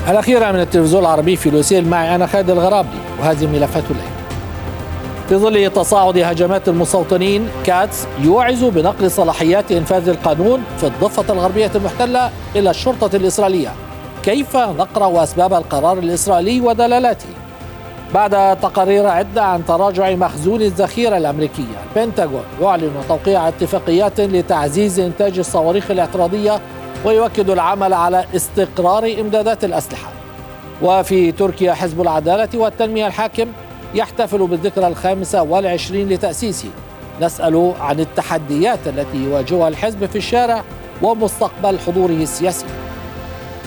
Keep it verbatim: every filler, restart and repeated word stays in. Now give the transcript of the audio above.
الأخيرة من التلفزيون العربي في لوسيل، معي أنا خالد الغرابلي، وهذه ملفات الليل. في ظل تصاعد هجمات المستوطنين، كاتس يوعز بنقل صلاحيات إنفاذ القانون في الضفة الغربية المحتلة إلى الشرطة الإسرائيلية. كيف نقرأ أسباب القرار الإسرائيلي ودلالاته؟ بعد تقارير عدة عن تراجع مخزون الذخيرة الأمريكية، البنتاغون يعلن توقيع اتفاقيات لتعزيز إنتاج الصواريخ الاعتراضية ويؤكد العمل على استقرار إمدادات الأسلحة. وفي تركيا، حزب العدالة والتنمية الحاكم يحتفل بالذكرى الخامسة والعشرين لتأسيسه. نسأل عن التحديات التي يواجهها الحزب في الشارع ومستقبل حضوره السياسي.